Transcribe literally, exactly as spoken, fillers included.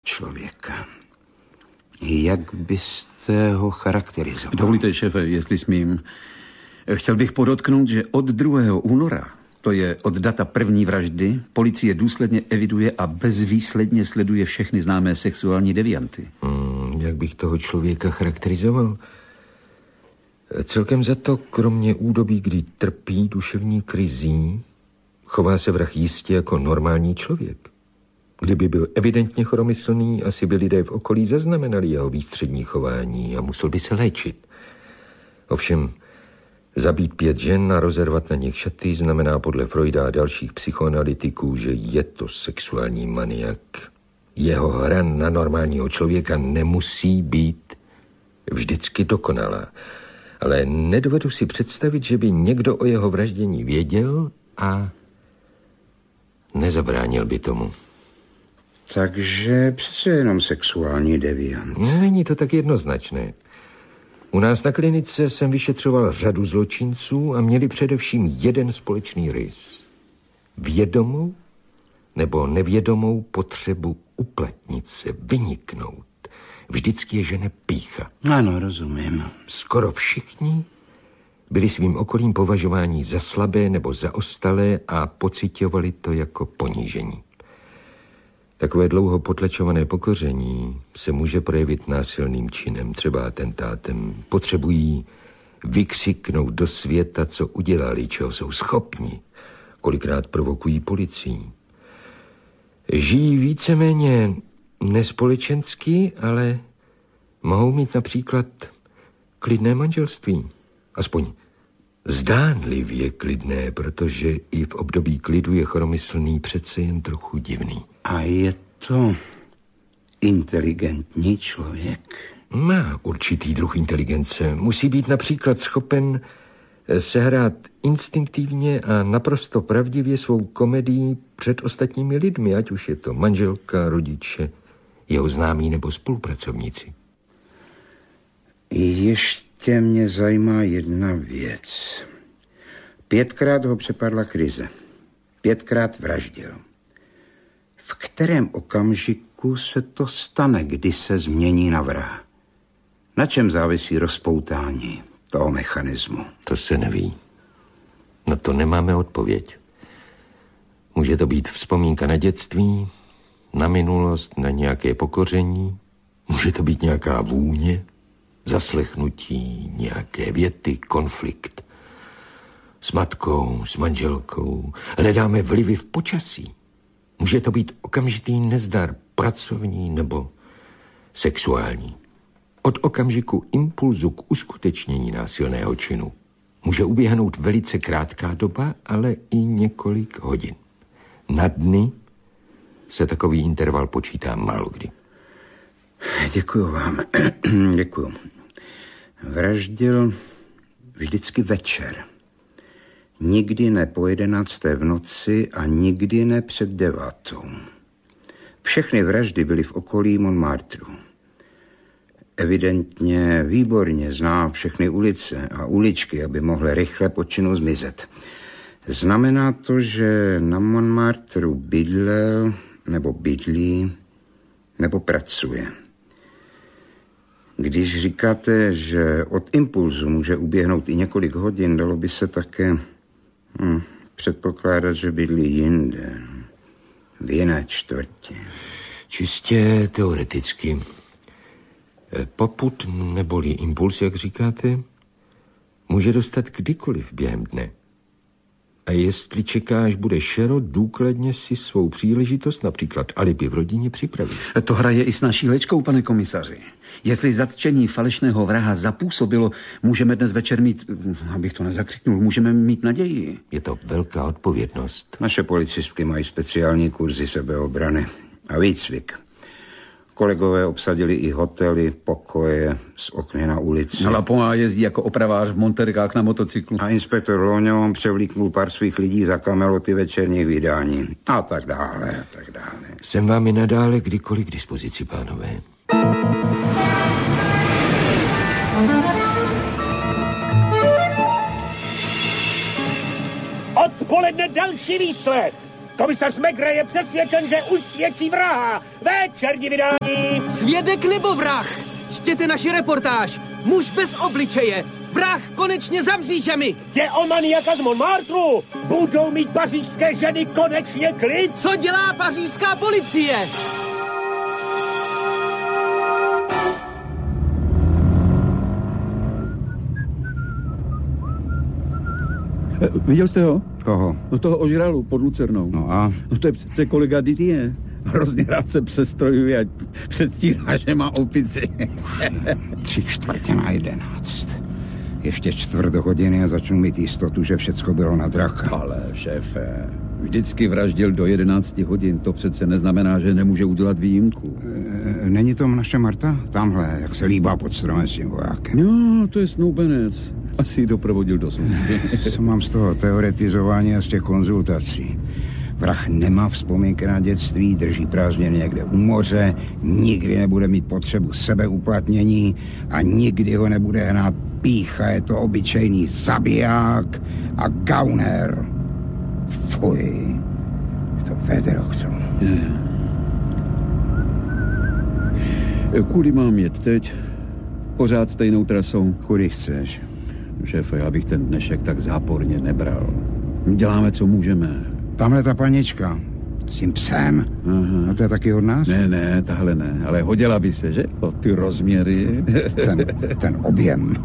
člověka. Jak byste ho charakterizoval? Dovolíte, šéfe, jestli smím. Chtěl bych podotknout, že od druhého února, to je od data první vraždy, policie důsledně eviduje a bezvýsledně sleduje všechny známé sexuální devianty. Hmm, jak bych toho člověka charakterizoval? Celkem za to, kromě údobí, kdy trpí duševní krizí, chová se vrah jistě jako normální člověk. Kdyby byl evidentně choromyslný, asi by lidé v okolí zaznamenali jeho výstřední chování a musel by se léčit. Ovšem, zabít pět žen a rozervat na nich šaty znamená podle Freuda a dalších psychoanalytiků, že je to sexuální maniak. Jeho hra na normálního člověka nemusí být vždycky dokonalá. Ale nedovedu si představit, že by někdo o jeho vraždění věděl a nezabránil by tomu. Takže přece jenom sexuální deviant. Není to tak jednoznačné. U nás na klinice jsem vyšetřoval řadu zločinců a měli především jeden společný rys. Vědomou nebo nevědomou potřebu uplatnit se, vyniknout. Vždycky je žene pýcha. Ano, rozumím. Skoro všichni byli svým okolím považováni za slabé nebo zaostalé a pociťovali to jako ponížení. Takové dlouho potlačované pokoření se může projevit násilným činem, třeba atentátem. Potřebují vykřiknout do světa, co udělali, čeho jsou schopni. Kolikrát provokují policii. Žijí víceméně nespolečensky, ale mohou mít například klidné manželství. Aspoň zdánlivě klidné, protože i v období klidu je choromyslný přece jen trochu divný. A je to inteligentní člověk? Má určitý druh inteligence. Musí být například schopen sehrát instinktivně a naprosto pravdivě svou komedii před ostatními lidmi, ať už je to manželka, rodiče, jeho známí nebo spolupracovníci. Ještě mě zajímá jedna věc. Pětkrát ho přepadla krize. Pětkrát vraždil. V kterém okamžiku se to stane, kdy se změní na vraha? Na čem závisí rozpoutání toho mechanismu? To se neví. Na to nemáme odpověď. Může to být vzpomínka na dětství, na minulost, na nějaké pokoření. Může to být nějaká vůně, zaslechnutí, nějaké věty, konflikt. S matkou, s manželkou. Hledáme vlivy v počasí. Může to být okamžitý nezdar, pracovní nebo sexuální. Od okamžiku impulzu k uskutečnění násilného činu může uběhnout velice krátká doba, ale i několik hodin. Na dny se takový interval počítá málo kdy. Děkuju vám. Děkuju. Vraždil vždycky večer. Nikdy ne po jedenácté v noci a nikdy ne před devátou. Všechny vraždy byly v okolí Montmartru. Evidentně výborně zná všechny ulice a uličky, aby mohl rychle po činu zmizet. Znamená to, že na Montmartru bydlel, nebo bydlí, nebo pracuje. Když říkáte, že od impulzu může uběhnout i několik hodin, dalo by se také hm, předpokládat, že bydlí jinde, v jiné čtvrti. Čistě teoreticky. Popud neboli impuls, jak říkáte, může dostat kdykoliv během dne. A jestli čeká, až bude šero, důkladně si svou příležitost, například alibi v rodině, připraví. To hraje i s naší léčkou, pane komisaři. Jestli zatčení falešného vraha zapůsobilo, můžeme dnes večer mít, abych to nezakřiknul, můžeme mít naději. Je to velká odpovědnost. Naše policistky mají speciální kurzy sebeobrany a výcvik. Kolegové obsadili i hotely, pokoje z okny na ulici. Lapon jezdí jako opravář v monterkách na motocyklu. A inspektor Loňo převlíknul pár svých lidí za kameloty večerních vydání. A tak dále, a tak dále. Jsem vám i nadále kdykoliv k dispozici, pánové. Odpoledne další výslech. Komisař Megre je přesvědčen, že už svědčí vraha. Večerní vydání. Svědek nebo vrah? Čtěte naši reportáž. Muž bez obličeje. Vrah konečně za mřížemi. Jde o maniaka z Montmartru. Budou mít pařížské ženy konečně klid. Co dělá pařížská policie? Viděl jste ho? Koho? No toho ožralu pod Lucernou. No a? No to je přece kolega Didier. Hrozně rád se přestrojuje, ať předstírá, že má opici. Tři čtvrtě na jedenáct. Ještě čtvrt hodiny a začnu mít jistotu, že všecko bylo na draka. Ale šéfe, vždycky vraždil do jedenácti hodin. To přece neznamená, že nemůže udělat výjimku. E, není to naše Marta? Tamhle, jak se líbá pod stromem s tím vojákem. No, to je snoubenec. Asi ji doprovodil do služby. Co mám z toho teoretizování a z těch konzultací? Vrah nemá vzpomínky na dětství, drží prázdniny někde u moře, nikdy nebude mít potřebu sebeuplatnění a nikdy ho nebude hnát pýcha, je to obyčejný zabiják a gauner. Fuj, je to vedro k tomu. Kudy mám jet teď? Pořád stejnou trasou? Kudy chceš? Šéfe, já bych ten dnešek tak záporně nebral. Děláme, co můžeme. Tamhle ta panička s tím psem. Aha. A to je taky od nás? Ne, ne, tahle ne. Ale hodila by se, že? O ty rozměry. Ten, ten objem.